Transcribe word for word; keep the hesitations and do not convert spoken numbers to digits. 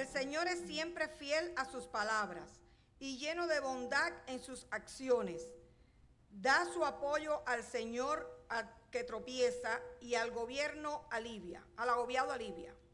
Señor es siempre fiel a sus palabras y lleno de bondad en sus acciones. Da su apoyo al Señor al que tropieza y al gobierno alivia, al agobiado alivia.